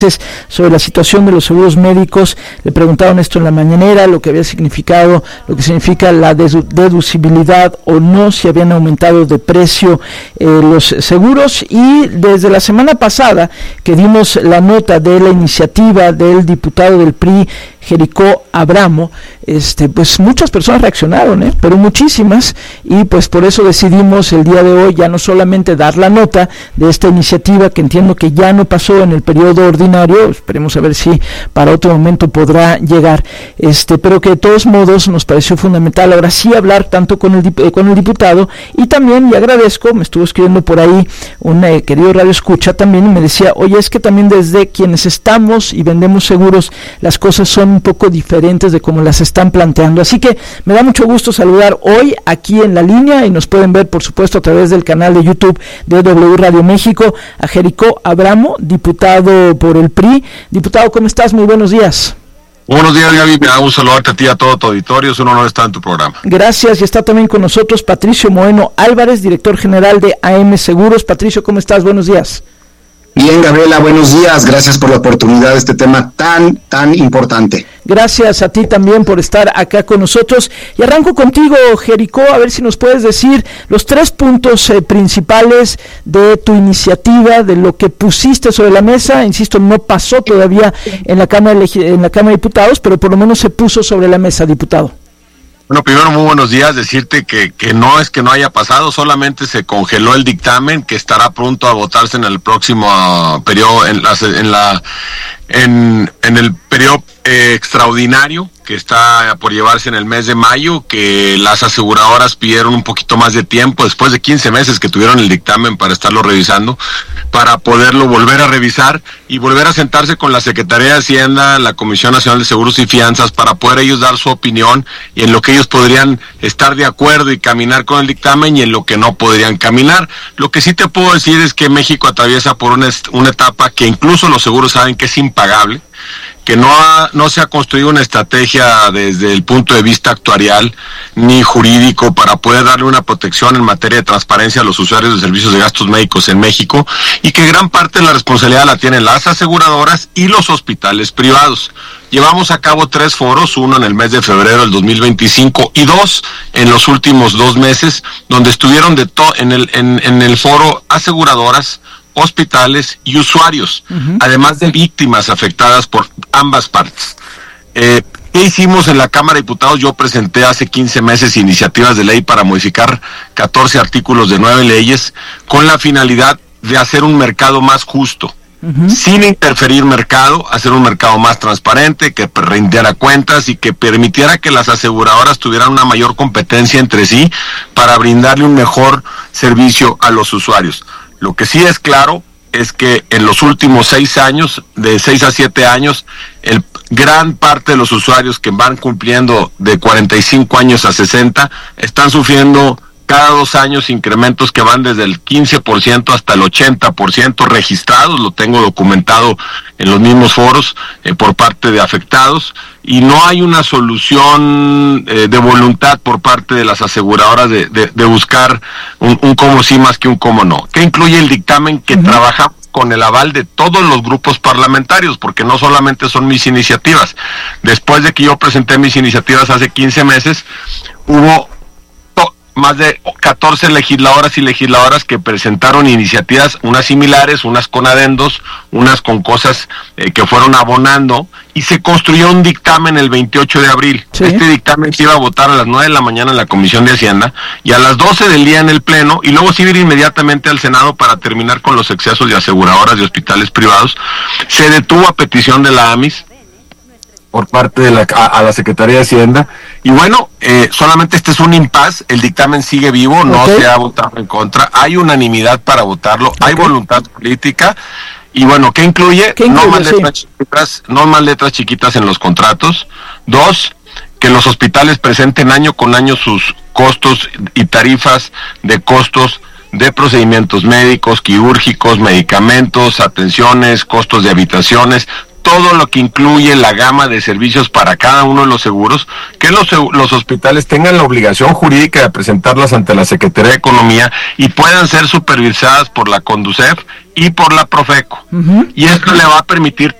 sobre la situación de los seguros médicos. Le preguntaron esto en la mañanera, lo que había significado, lo que significa la deducibilidad o no, si habían aumentado de precio los seguros. Y desde la semana pasada que dimos la nota de la iniciativa del diputado del PRI, Jericó Abramo, pues muchas personas reaccionaron, pero muchísimas, y pues por eso decidimos el día de hoy ya no solamente dar la nota de esta iniciativa, que entiendo que ya no pasó en el periodo ordinario, esperemos a ver si para otro momento podrá llegar, pero que de todos modos nos pareció fundamental ahora sí hablar tanto con el diputado, y también, y agradezco, me estuvo escribiendo por ahí un querido radio escucha también, y me decía, oye, es que también desde quienes estamos y vendemos seguros, las cosas son un poco diferentes de cómo las están planteando, así que me da mucho gusto saludar hoy aquí en la línea, y nos pueden ver por supuesto a través del canal de YouTube de W Radio México, a Jericó Abramo, diputado por el PRI. Diputado, ¿cómo estás? Muy buenos días. Buenos días, Gaby, me da un saludarte a ti y a todo tu auditorio, es un honor estar en tu programa. Gracias, y está también con nosotros Patricio Moeno Álvarez, director general de AM Seguros. Patricio, ¿cómo estás? Buenos días. Bien, Gabriela, buenos días, gracias por la oportunidad de este tema tan importante. Gracias a ti también por estar acá con nosotros, y arranco contigo, Jericó, a ver si nos puedes decir los 3 puntos principales de tu iniciativa, de lo que pusiste sobre la mesa. Insisto, no pasó todavía en la Cámara de Diputados, pero por lo menos se puso sobre la mesa, diputado. Bueno, primero, muy buenos días, decirte que no es que no haya pasado, solamente se congeló el dictamen que estará pronto a votarse en el próximo periodo, en el periodo extraordinario que está por llevarse en el mes de mayo, que las aseguradoras pidieron un poquito más de tiempo, después de 15 meses que tuvieron el dictamen para estarlo revisando, para poderlo volver a revisar y volver a sentarse con la Secretaría de Hacienda, la Comisión Nacional de Seguros y Fianzas, para poder ellos dar su opinión y en lo que ellos podrían estar de acuerdo y caminar con el dictamen, y en lo que no podrían caminar. Lo que sí te puedo decir es que México atraviesa por una etapa que incluso los seguros saben que es impagable, que no se ha construido una estrategia desde el punto de vista actuarial ni jurídico para poder darle una protección en materia de transparencia a los usuarios de servicios de gastos médicos en México, y que gran parte de la responsabilidad la tienen las aseguradoras y los hospitales privados. Llevamos a cabo 3 foros, uno en el mes de febrero del 2025 y 2 en los últimos 2 meses, donde estuvieron en el foro aseguradoras, hospitales y usuarios, además de víctimas afectadas por ambas partes. ¿Qué hicimos en la Cámara de Diputados? Yo presenté hace 15 meses iniciativas de ley para modificar 14 artículos de 9 leyes con la finalidad de hacer un mercado más justo, sin interferir mercado, hacer un mercado más transparente, que rindiera cuentas y que permitiera que las aseguradoras tuvieran una mayor competencia entre sí para brindarle un mejor servicio a los usuarios. Lo que sí es claro es que en los últimos 6 años, de 6 a 7 años, gran parte de los usuarios que van cumpliendo de 45 años a 60 están sufriendo cada 2 años incrementos que van desde el 15% hasta el 80% registrados, lo tengo documentado en los mismos foros por parte de afectados, y no hay una solución de voluntad por parte de las aseguradoras de buscar un cómo sí más que un cómo no. ¿Qué incluye el dictamen? Que trabaja con el aval de todos los grupos parlamentarios, porque no solamente son mis iniciativas. Después de que yo presenté mis iniciativas hace 15 meses, hubo más de 14 legisladoras y legisladoras que presentaron iniciativas, unas similares, unas con adendos, unas con cosas que fueron abonando, y se construyó un dictamen el 28 de abril. Sí. Este dictamen se iba a votar a las 9 de la mañana en la Comisión de Hacienda y a las 12 del día en el Pleno, y luego se iba a ir inmediatamente al Senado para terminar con los excesos de aseguradoras de hospitales privados. Se detuvo a petición de la AMIS por parte de a la Secretaría de Hacienda, y bueno, solamente este es un impasse, el dictamen sigue vivo, no se ha votado en contra, hay unanimidad para votarlo, hay voluntad política, y bueno, ¿qué incluye? No más letras chiquitas en los contratos. 2, que los hospitales presenten año con año sus costos y tarifas de costos de procedimientos médicos, quirúrgicos, medicamentos, atenciones, costos de habitaciones, todo lo que incluye la gama de servicios para cada uno de los seguros, que los hospitales tengan la obligación jurídica de presentarlas ante la Secretaría de Economía y puedan ser supervisadas por la Conducef y por la Profeco. Y esto le va a permitir